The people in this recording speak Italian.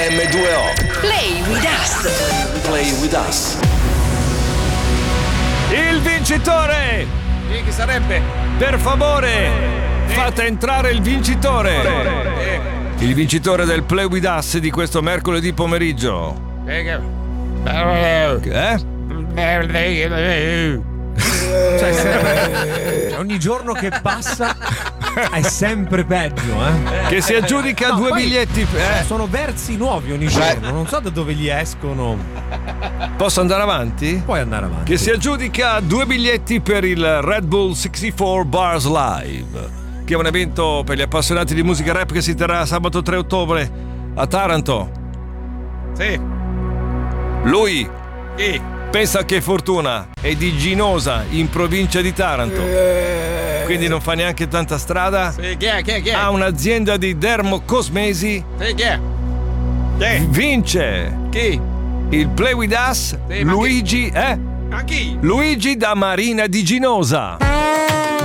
M2O. Play with us. Play with us. Il vincitore! Chi sarebbe? Per favore, fate entrare il vincitore! Il vincitore del Play with us di questo mercoledì pomeriggio. Cioè, sempre, ogni giorno che passa è sempre peggio, Che si aggiudica No, due poi biglietti. sono versi nuovi ogni giorno, non so da dove gli escono. Posso andare avanti? Puoi andare avanti. Che si aggiudica 2 biglietti per il Red Bull 64 Bars Live, che è un evento per gli appassionati di musica rap che si terrà sabato 3 ottobre a Taranto. Sì. Lui Chi? pensa che Fortuna è di Ginosa, in provincia di Taranto, quindi non fa neanche tanta strada. Sì, chi è? Ha un'azienda di dermocosmesi. Sì, chi è? Vince Chi? il Play with us. Sì, ma Luigi Ma chi? Luigi da Marina di Ginosa.